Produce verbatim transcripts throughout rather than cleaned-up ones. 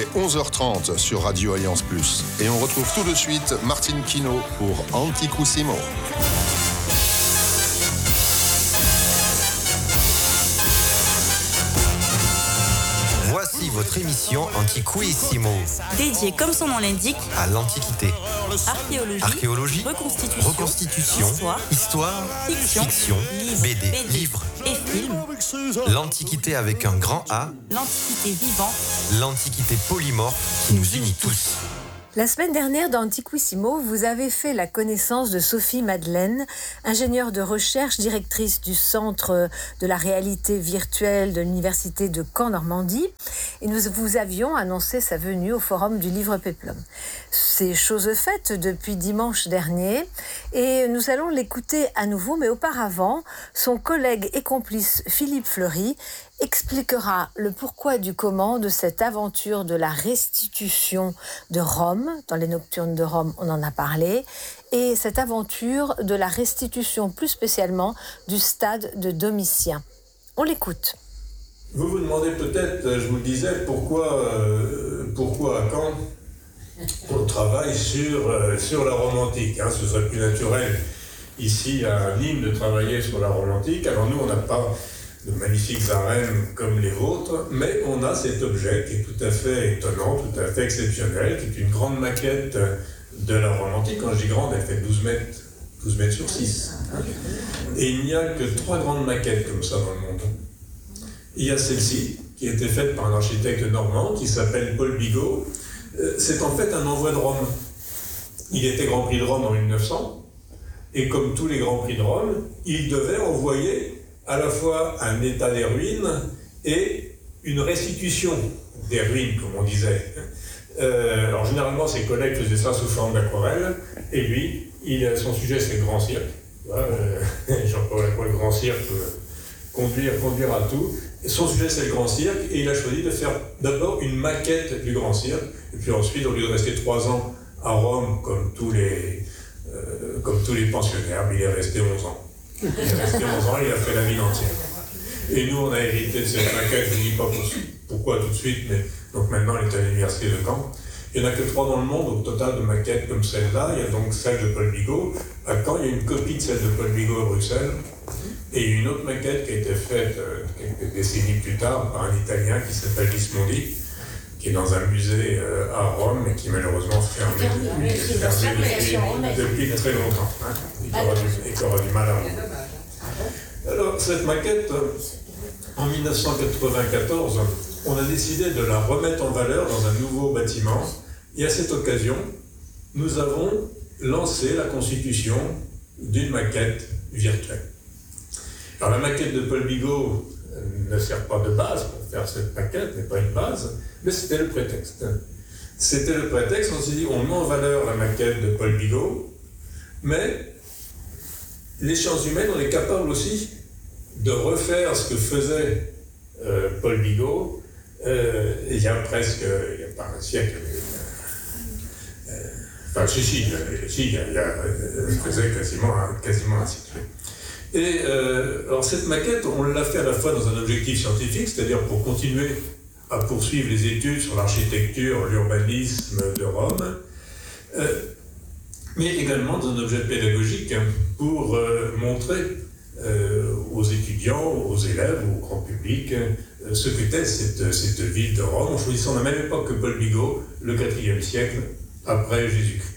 est onze heures trente sur Radio Alliance Plus. Et on retrouve tout de suite Martine Quinault pour Antiquissimo. Voici votre émission Antiquissimo, dédiée, comme son nom l'indique, à l'Antiquité. Archéologie, Archéologie, reconstitution, reconstitution, histoire, histoire, fiction, fiction, livres, B D, B D, livres, et films. l'Antiquité avec un grand A, L'Antiquité vivante, l'Antiquité polymorphe qui nous unit tous. La semaine dernière, dans Antiquissimo, vous avez fait la connaissance de Sophie Madeleine, ingénieure de recherche, directrice du Centre de la réalité virtuelle de l'Université de Caen-Normandie. Et nous vous avions annoncé sa venue au Forum du Livre Péplum. C'est chose faite depuis dimanche dernier et nous allons l'écouter à nouveau, mais auparavant, son collègue et complice Philippe Fleury expliquera le pourquoi du comment de cette aventure de la restitution de Rome. Dans les Nocturnes de Rome, on en a parlé. Et cette aventure de la restitution, plus spécialement, du stade de Domitien. On l'écoute. Vous vous demandez peut-être, je vous le disais, pourquoi, euh, pourquoi à Caen on travaille sur, euh, sur la Rome antique. Hein, ce serait plus naturel ici à Nîmes de travailler sur la Rome antique. Alors nous, on n'a pas de magnifiques arènes comme les vôtres, mais on a cet objet qui est tout à fait étonnant, tout à fait exceptionnel, qui est une grande maquette de la Rome antique. Quand je dis grande, elle fait douze mètres, douze mètres sur six. Et il n'y a que trois grandes maquettes comme ça dans le monde. Il y a celle-ci, qui a été faite par un architecte normand qui s'appelle Paul Bigot. C'est en fait un envoi de Rome. Il était Grand Prix de Rome en mille neuf cents, et comme tous les Grands Prix de Rome, il devait envoyer à la fois un état des ruines et une restitution des ruines, comme on disait. Euh, alors généralement, ses collègues faisaient ça sous forme d'aquarelle, et lui, il, son sujet c'est le grand cirque. Euh, Jean-Paul Lacroix, le grand cirque, euh, conduire, conduire à tout. Et son sujet c'est le grand cirque, et il a choisi de faire d'abord une maquette du grand cirque, et puis ensuite, au lieu de rester trois ans à Rome, comme tous les, euh, comme tous les pensionnaires, il est resté onze ans. Il est resté onze ans, il a fait la ville entière. Et nous, on a hérité de cette maquette, je ne dis pas pourquoi tout de suite, mais donc maintenant, elle est à l'université de Caen. Il n'y en a que trois dans le monde, au total, de maquettes comme celle-là. Il y a donc celle de Paul Bigot. À Caen, il y a une copie de celle de Paul Bigot à Bruxelles. Et une autre maquette qui a été faite euh, quelques décennies plus tard par un Italien qui s'appelle Vismondi, qui est dans un musée euh, à Rome, et qui malheureusement fermé depuis, fermé depuis, depuis très longtemps, hein, et qui aura, du, et qui aura du mal à rouvrir. Alors, cette maquette, en mille neuf cent quatre-vingt-quatorze, on a décidé de la remettre en valeur dans un nouveau bâtiment, et à cette occasion, nous avons lancé la constitution d'une maquette virtuelle. Alors, la maquette de Paul Bigot ne sert pas de base pour faire cette maquette, n'est pas une base, mais c'était le prétexte. C'était le prétexte, on s'est dit, on met en valeur la maquette de Paul Bigot, mais les sciences humaines, on est capable aussi de refaire ce que faisait euh, Paul Bigot euh, il y a presque, il n'y a pas un siècle, euh, euh, enfin si, si, si, il y a, il y a, il faisait quasiment, quasiment un siècle. Et euh, alors cette maquette, on l'a fait à la fois dans un objectif scientifique, c'est-à-dire pour continuer à poursuivre les études sur l'architecture, l'urbanisme de Rome, euh, mais également dans un objet pédagogique pour euh, montrer euh, aux étudiants, aux élèves, au grand public, euh, ce qu'était cette, cette ville de Rome, en choisissant à la même époque que Paul Bigot, le quatrième siècle après Jésus-Christ.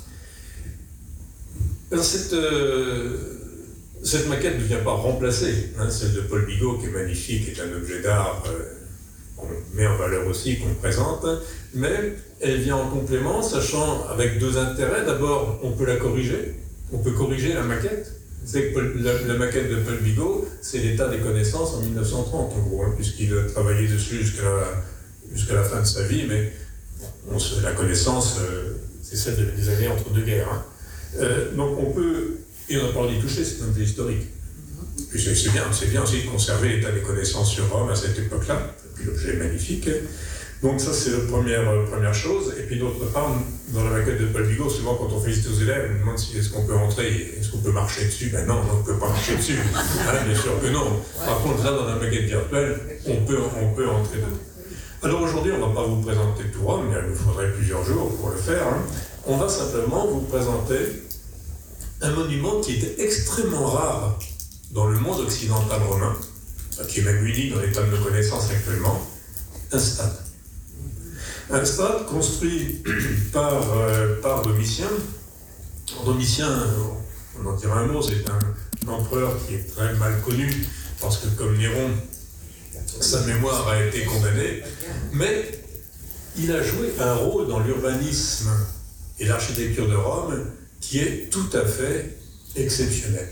Alors cette... Euh, Cette maquette ne vient pas remplacer hein, celle de Paul Bigot, qui est magnifique, qui est un objet d'art euh, qu'on met en valeur aussi, qu'on présente, mais elle vient en complément, sachant avec deux intérêts. D'abord, on peut la corriger, on peut corriger la maquette. C'est que Paul, la, la maquette de Paul Bigot, c'est l'état des connaissances en mille neuf cent trente, en gros, hein, puisqu'il a travaillé dessus jusqu'à la, jusqu'à la fin de sa vie, mais on se, la connaissance, euh, c'est celle de, des années entre deux guerres. Hein. Euh, donc on peut... Et on n'a pas d'y toucher, c'est un objet historique. Puis c'est, c'est bien, c'est bien aussi de conserver l'état des connaissances sur Rome à cette époque-là. Et puis l'objet est magnifique. Donc ça, c'est la première, première chose. Et puis d'autre part, dans la maquette de Paul Bigot, souvent quand on fait visiter aux élèves, on demande si est-ce qu'on peut entrer, est-ce qu'on peut marcher dessus. Ben non, on ne peut pas marcher dessus. Hein, bien sûr que non. Par contre, là, dans la maquette virtuelle, on peut, on peut entrer dedans. Alors aujourd'hui, on ne va pas vous présenter tout Rome, mais il nous faudrait plusieurs jours pour le faire. Hein. On va simplement vous présenter un monument qui était extrêmement rare dans le monde occidental romain, qui est même unique dans l'état de nos connaissances actuellement, un stade. Un stade construit par, euh, par Domitien. Domitien, on en dira un mot, c'est un, un empereur qui est très mal connu, parce que comme Néron, sa mémoire a été condamnée, mais il a joué un rôle dans l'urbanisme et l'architecture de Rome qui est tout à fait exceptionnel.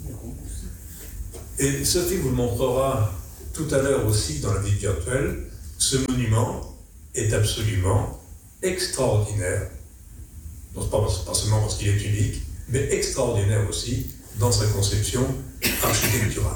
Et Sophie vous le montrera tout à l'heure aussi dans la vie virtuelle, ce monument est absolument extraordinaire, non pas, pas seulement parce qu'il est unique, mais extraordinaire aussi dans sa conception architecturale.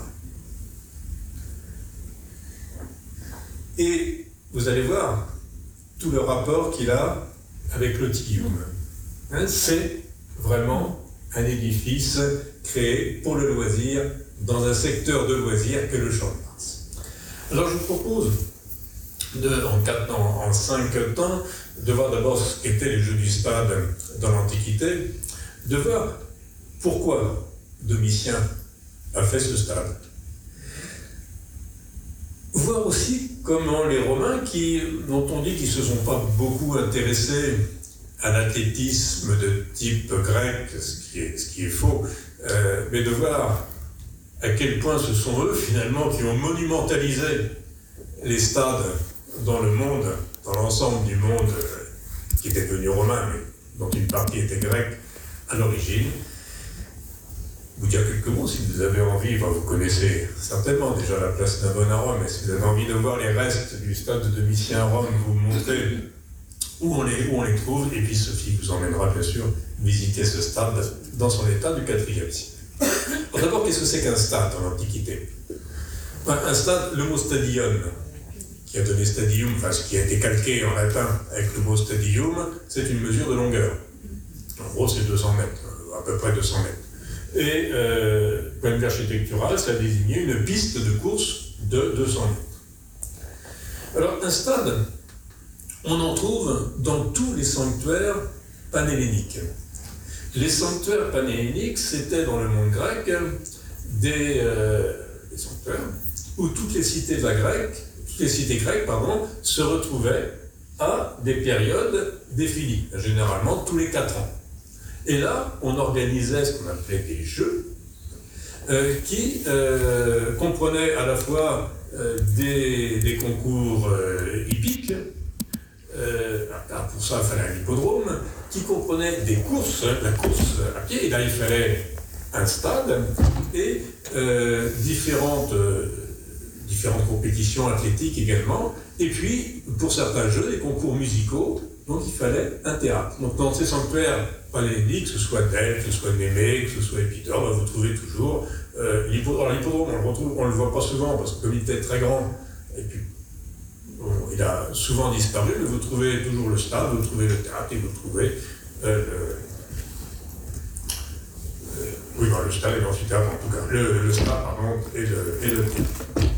Et vous allez voir tout le rapport qu'il a avec l'Otium. Hein, c'est vraiment un édifice créé pour le loisir dans un secteur de loisirs que le Champ de Mars. Alors je vous propose, de, en, quatre, en, en cinq temps, de voir d'abord ce qu'étaient les jeux du stade dans l'Antiquité, de voir pourquoi Domitien a fait ce stade. Voir aussi comment les Romains, qui, dont on dit qu'ils ne se sont pas beaucoup intéressés à l'athlétisme de type grec, ce qui est, ce qui est faux, euh, mais de voir à quel point ce sont eux, finalement, qui ont monumentalisé les stades dans le monde, dans l'ensemble du monde euh, qui était devenu romain, mais dont une partie était grecque à l'origine. Vous dire quelques mots si vous avez envie, enfin, vous connaissez certainement déjà la place Navone à Rome, mais si vous avez envie de voir les restes du stade de Domitien à Rome, vous montrer où on les, où on les trouve, et puis Sophie vous emmènera bien sûr visiter ce stade dans son état du quatrième siècle. Alors d'abord, qu'est-ce que c'est qu'un stade en Antiquité? Un stade, le mot stadion, qui a donné stadium, enfin ce qui a été calqué en latin avec le mot stadium, c'est une mesure de longueur. En gros, c'est deux cents mètres, à peu près deux cents mètres. Et, euh, point de vue architectural, ça désignait une piste de course de deux cents mètres. Alors, un stade, on en trouve dans tous les sanctuaires panhelléniques. Les sanctuaires panhelléniques, c'était dans le monde grec des, euh, des sanctuaires où toutes les cités de la grecque, toutes les cités grecques, pardon, se retrouvaient à des périodes définies, généralement tous les quatre ans. Et là, on organisait ce qu'on appelait des jeux euh, qui euh, comprenaient à la fois euh, des, des concours euh, hippiques, euh, pour ça il fallait un hippodrome, qui comprenaient des courses, la course à pied, et là il fallait un stade et euh, différentes, euh, différentes compétitions athlétiques également, et puis pour certains jeux, des concours musicaux, donc il fallait un théâtre. Donc dans ces sanctuaires panhelléniques, que ce soit Delphes, que ce soit Némée, que ce soit Épidore, vous trouvez toujours euh, l'hippodrome. Alors l'hippodrome, on le retrouve, on le voit pas souvent parce que comme il était très grand, et puis bon, il a souvent disparu, mais vous trouvez toujours le stade, vous trouvez le théâtre et vous trouvez euh, le, euh, oui, ben, le stade et l'amphithéâtre en tout cas, le, le stade pardon et le, et le théâtre.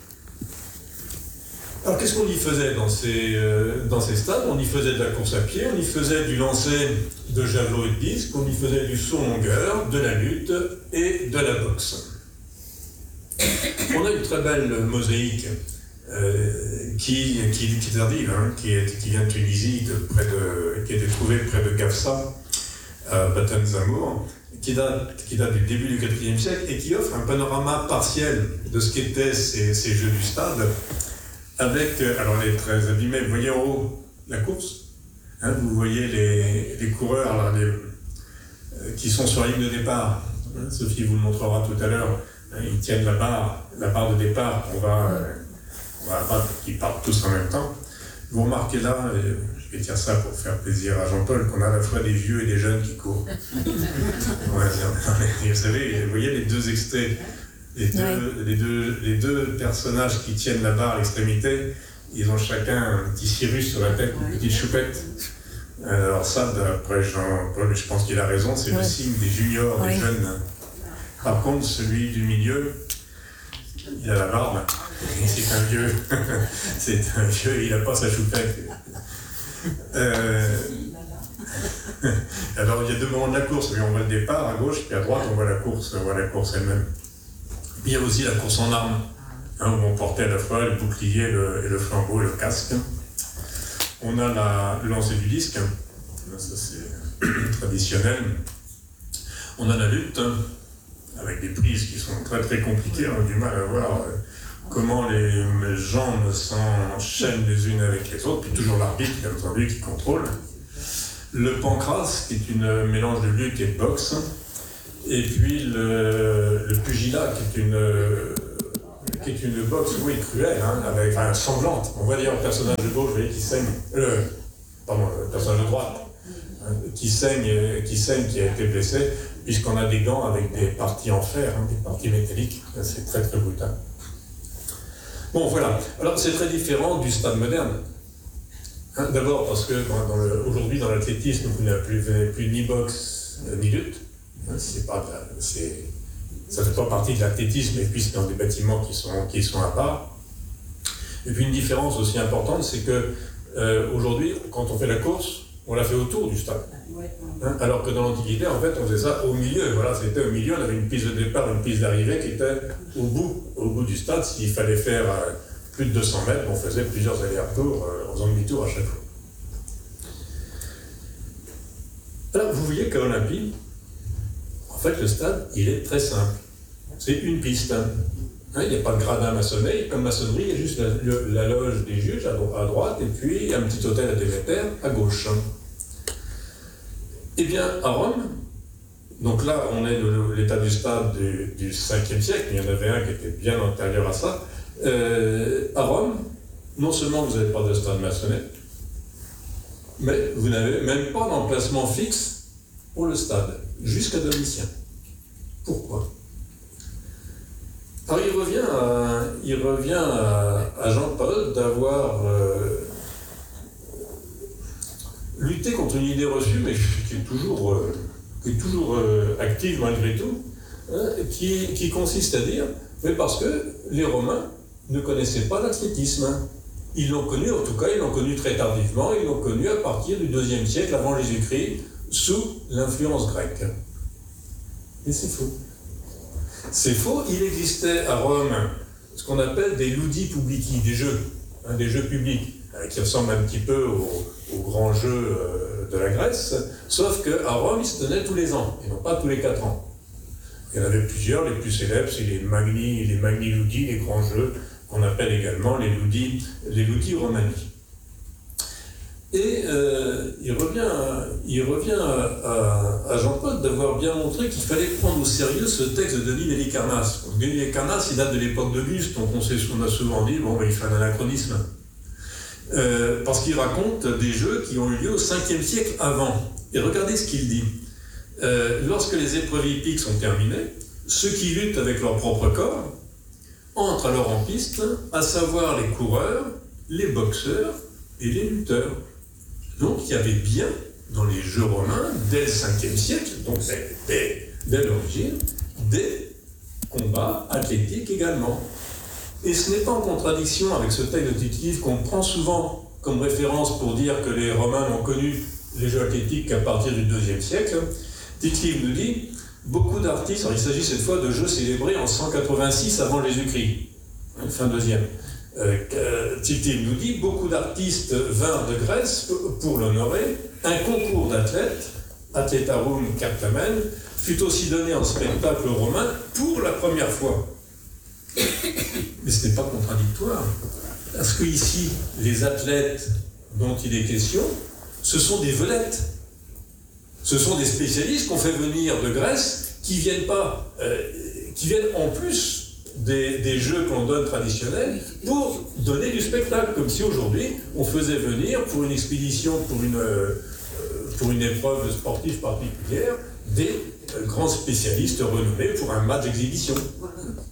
Alors qu'est-ce qu'on y faisait dans ces, euh, dans ces stades? On y faisait de la course à pied, on y faisait du lancer de javelot et de disque, on y faisait du saut en longueur, de la lutte et de la boxe. On a une très belle mosaïque euh, qui, qui, qui est tardive, hein, qui, est, qui vient de Tunisie, de près de, qui a été trouvée près de Gafsa, à Batan Zamour, qui date, qui date du début du quatrième siècle et qui offre un panorama partiel de ce qu'étaient ces, ces jeux du stade. Avec, alors elle est très abîmée, vous voyez en haut la course, hein, vous voyez les, les coureurs là, les, euh, qui sont sur la ligne de départ, hein, Sophie vous le montrera tout à l'heure, hein, ils tiennent la barre, la barre de départ, on va, euh, on va battre, ils partent tous en même temps. Vous remarquez là, et je vais dire ça pour faire plaisir à Jean-Paul, qu'on a à la fois des vieux et des jeunes qui courent. Ouais, vous savez, vous voyez les deux extraits. Les deux, ouais. les, deux, les deux personnages qui tiennent la barre à l'extrémité, ils ont chacun un petit cirrus sur la tête, une petite choupette. Alors ça, d'après Jean-Paul, je pense qu'il a raison, c'est ouais. le signe des juniors, ouais. des jeunes. Par contre, celui du milieu, il a la barbe. C'est un vieux. C'est un vieux, il n'a pas sa choupette. Euh... Alors, il y a deux moments de la course. On voit le départ à gauche, puis à droite, on voit la course, on voit la course elle-même. Puis il y a aussi la course en armes, hein, où on portait à la fois le bouclier le, et le flambeau et le casque. On a la, le lancer du disque, ça c'est traditionnel. On a la lutte, avec des prises qui sont très très compliquées. On a du mal à voir comment les jambes s'enchaînent les unes avec les autres, puis toujours l'arbitre, bien entendu, qui contrôle. Le pancrace, qui est un mélange de lutte et de boxe. Et puis le, le pugilat, qui est une, qui est une boxe, oui, cruelle, hein, avec, enfin, sanglante. On voit d'ailleurs le personnage de gauche, vous voyez, qui saigne, euh, pardon, le personnage de droite, hein, qui saigne, qui saigne, qui a été blessé, puisqu'on a des gants avec des parties en fer, hein, des parties métalliques. C'est très très brutal. Bon, voilà. Alors, c'est très différent du stade moderne. Hein, d'abord parce que dans le, aujourd'hui, dans l'athlétisme, vous n'avez plus, plus ni boxe ni lutte. C'est pas, c'est, ça ne fait pas partie de l'athlétisme, et puis c'est dans des bâtiments qui sont, qui sont à part. Et puis une différence aussi importante, c'est que euh, aujourd'hui, quand on fait la course, on la fait autour du stade. Hein, alors que dans l'Antiquité, en fait, on faisait ça au milieu. Voilà, c'était au milieu, on avait une piste de départ, une piste d'arrivée qui était au bout, au bout du stade. S'il fallait faire euh, plus de deux cents mètres, on faisait plusieurs allers-retours euh, en faisant demi-tour à chaque fois. Alors, vous voyez qu'à Olympie, en fait, le stade, il est très simple. C'est une piste. Hein. Hein, il n'y a pas de gradin maçonné. Comme maçonnerie, il y a juste la, le, la loge des juges à, à droite et puis un petit hôtel à Déméter à gauche. Eh bien, à Rome, donc là, on est de l'état du stade du, du cinquième siècle, il y en avait un qui était bien antérieur à ça. Euh, à Rome, non seulement vous n'avez pas de stade maçonné, mais vous n'avez même pas d'emplacement fixe pour le stade, jusqu'à Domitien. Pourquoi ? Alors il revient à, il revient à, à Jean-Paul d'avoir euh, lutté contre une idée reçue, mais qui est toujours, euh, qui est toujours euh, active malgré tout, hein, qui, qui consiste à dire, mais parce que les Romains ne connaissaient pas l'athlétisme. Ils l'ont connu, en tout cas, ils l'ont connu très tardivement, ils l'ont connu à partir du deuxième siècle avant Jésus-Christ, sous l'influence grecque. Mais c'est faux. C'est faux, il existait à Rome ce qu'on appelle des ludi publici, des jeux, hein, des jeux publics, euh, qui ressemblent un petit peu aux, aux grands jeux euh, de la Grèce, sauf qu'à Rome, ils se tenaient tous les ans, et non pas tous les quatre ans. Il y en avait plusieurs, les plus célèbres, c'est les Magni, les Magni Ludi, les grands jeux, qu'on appelle également les Ludi, les Ludi Romani. Et euh, il revient, à, il revient à, à, à Jean-Paul d'avoir bien montré qu'il fallait prendre au sérieux ce texte de Denis d'Halicarnasse. Denis d'Halicarnasse, il date de l'époque d'Auguste, donc on, sait, on a souvent dit, bon, ben, il fait un anachronisme. Euh, parce qu'il raconte des jeux qui ont eu lieu au cinquième siècle avant. Et regardez ce qu'il dit. Euh, lorsque les épreuves hippiques sont terminées, ceux qui luttent avec leur propre corps entrent alors en piste, à savoir les coureurs, les boxeurs et les lutteurs. Donc il y avait bien, dans les jeux romains, dès le cinquième siècle, donc dès, dès l'origine, des combats athlétiques également. Et ce n'est pas en contradiction avec ce texte de Tite-Live qu'on prend souvent comme référence pour dire que les Romains n'ont connu les jeux athlétiques qu'à partir du deuxième siècle. Tite-Live nous dit beaucoup d'artistes, alors il s'agit cette fois de jeux célébrés en cent quatre-vingt-six avant Jésus-Christ, fin deuxième. Euh, Tite-Live nous dit beaucoup d'artistes vinrent de Grèce pour l'honorer. Un concours d'athlètes, Athletarum Cartamen, fut aussi donné en spectacle romain pour la première fois. Mais ce n'est pas contradictoire, parce que ici, les athlètes dont il est question, ce sont des vedettes. Ce sont des spécialistes qu'on fait venir de Grèce, qui viennent pas, euh, qui viennent en plus des, des jeux qu'on donne traditionnels pour donner du spectacle, comme si aujourd'hui on faisait venir pour une expédition, pour une, euh, pour une épreuve sportive particulière, des euh, grands spécialistes renommés pour un match d'exhibition.